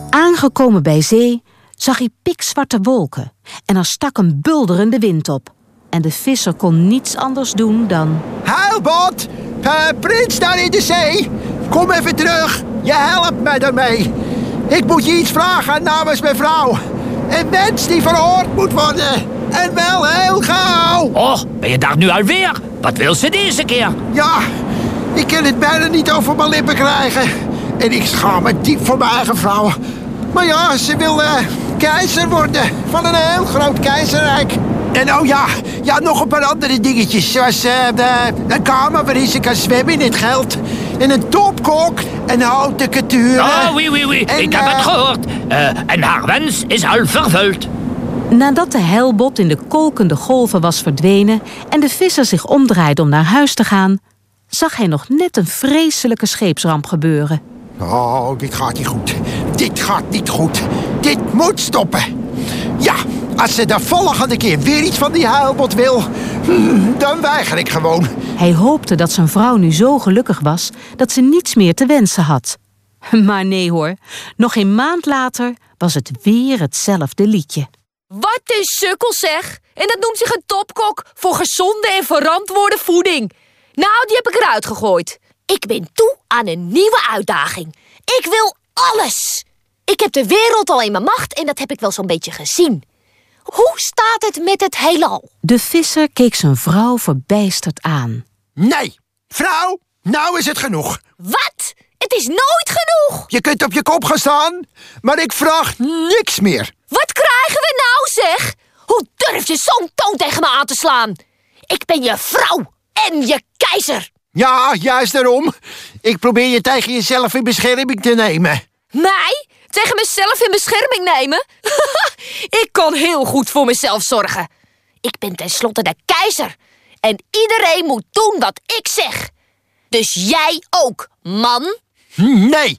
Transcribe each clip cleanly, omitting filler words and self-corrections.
Aangekomen bij zee zag hij pikzwarte wolken en er stak een bulderende wind op. En de visser kon niets anders doen dan... Heilbot, prins daar in de zee. Kom even terug, je helpt mij daarmee. Ik moet je iets vragen namens mijn vrouw. Een mens die verhoord moet worden. En wel heel gauw. Oh, ben je daar nu alweer? Wat wil ze deze keer? Ja, ik kan het bijna niet over mijn lippen krijgen. En ik schaam me diep voor mijn eigen vrouw. Maar ja, ze wil keizer worden van een heel groot keizerrijk. En oh ja, nog een paar andere dingetjes. Zoals een kamer waarin ze kan zwemmen in het geld. En een topkok en houten couture. Oh, oui. Ik heb het gehoord. En haar wens is al vervuld. Nadat de heilbot in de kolkende golven was verdwenen en de visser zich omdraaide om naar huis te gaan, zag hij nog net een vreselijke scheepsramp gebeuren. Oh, dit gaat niet goed. Dit gaat niet goed. Dit moet stoppen. Ja, als ze de volgende keer weer iets van die heilbot wil, dan weiger ik gewoon. Hij hoopte dat zijn vrouw nu zo gelukkig was dat ze niets meer te wensen had. Maar nee hoor, nog een maand later was het weer hetzelfde liedje. Wat een sukkel zeg! En dat noemt zich een topkok voor gezonde en verantwoorde voeding. Nou, die heb ik eruit gegooid. Ik ben toe aan een nieuwe uitdaging. Ik wil alles! Ik heb de wereld al in mijn macht en dat heb ik wel zo'n beetje gezien. Hoe staat het met het heelal? De visser keek zijn vrouw verbijsterd aan. Nee, vrouw, nou is het genoeg. Wat? Het is nooit genoeg! Je kunt op je kop gaan staan, maar ik vraag niks meer. Wat krijgen we nou, zeg? Hoe durf je zo'n toon tegen me aan te slaan? Ik ben je vrouw en je keizer. Ja, juist daarom. Ik probeer je tegen jezelf in bescherming te nemen. Mij? Tegen mezelf in bescherming nemen? Ik kan heel goed voor mezelf zorgen. Ik ben tenslotte de keizer. En iedereen moet doen wat ik zeg. Dus jij ook, man? Nee,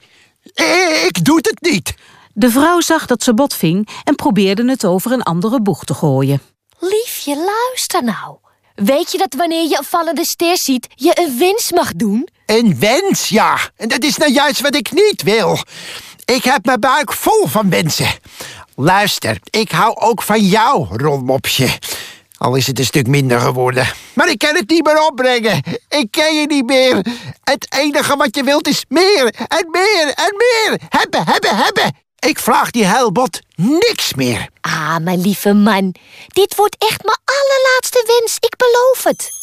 ik doe het niet. De vrouw zag dat ze bot ving en probeerde het over een andere boeg te gooien. Liefje, luister nou. Weet je dat wanneer je een vallende ster ziet, je een wens mag doen? Een wens, ja. En dat is nou juist wat ik niet wil. Ik heb mijn buik vol van wensen. Luister, ik hou ook van jou, rolmopje. Al is het een stuk minder geworden. Maar ik kan het niet meer opbrengen. Ik ken je niet meer. Het enige wat je wilt is meer en meer en meer. Hebben. Ik vraag die heilbot niks meer. Ah, mijn lieve man. Dit wordt echt mijn allerlaatste wens. Ik beloof het.